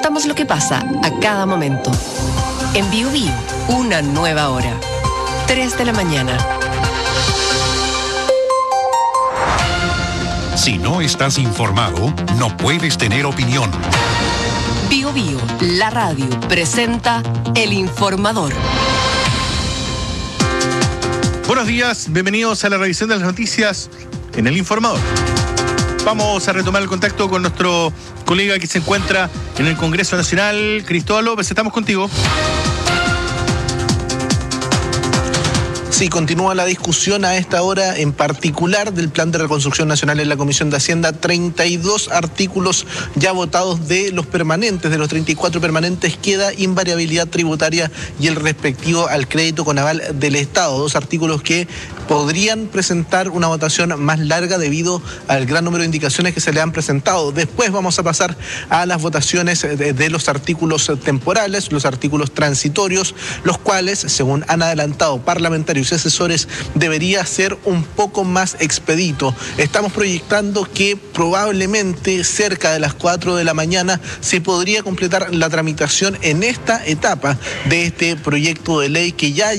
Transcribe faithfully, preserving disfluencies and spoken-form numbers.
contamos lo que pasa a cada momento. En Bio Bio, una nueva hora. tres de la mañana. Si no estás informado, no puedes tener opinión. Bio Bio, la radio, presenta El Informador. Buenos días, bienvenidos a la revisión de las noticias en El Informador. Vamos a retomar el contacto con nuestro colega que se encuentra en el Congreso Nacional, Cristóbal López. Estamos contigo. Sí, continúa la discusión a esta hora, en particular del Plan de Reconstrucción Nacional en la Comisión de Hacienda. treinta y dos artículos ya votados de los permanentes, de los treinta y cuatro permanentes, queda invariabilidad tributaria y el respectivo al crédito con aval del Estado. Dos artículos que podrían presentar una votación más larga debido al gran número de indicaciones que se le han presentado. Después vamos a pasar a las votaciones de, de los artículos temporales, los artículos transitorios, los cuales, según han adelantado parlamentarios y asesores, debería ser un poco más expedito. Estamos proyectando que probablemente cerca de las cuatro de la mañana se podría completar la tramitación en esta etapa de este proyecto de ley que ya